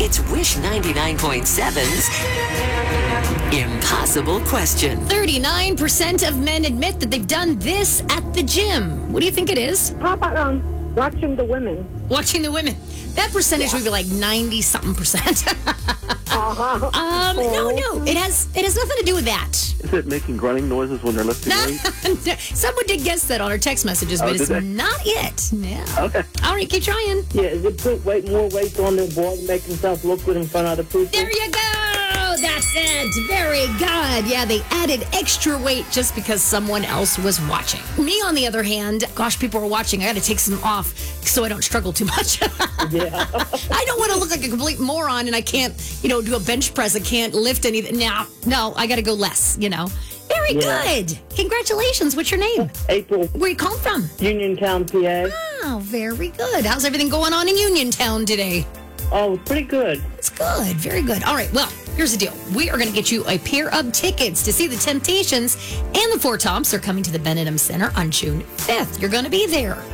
It's Wish 99.7's Impossible Question. 39% of men admit that they've done this at the gym. What do you think it is? How about watching the women? Watching the women. That percentage would be like 90-something%. No. It has nothing to do with that. Is it making grunting noises when they're lifting weights? Someone did guess that on our text messages, but it's not it. No. Okay. All right, keep trying. Yeah, is it put more weight on their board and make themselves look good in front of other people? There you go. That's it. Very good. Yeah, they added extra weight just because someone else was watching. Me, on the other hand, gosh, people are watching. I got to take some off so I don't struggle too much. Yeah. I don't want to look like a complete moron and I can't, do a bench press. I can't lift anything. No, I got to go less, Very good. Congratulations. What's your name? April. Where you calling from? Uniontown, PA. Oh, very good. How's everything going on in Uniontown today? Oh, pretty good. It's good. Very good. All right. Well, here's the deal. We are going to get you a pair of tickets to see the Temptations and the Four Tops. They're coming to the Benedum Center on June 5th. You're going to be there.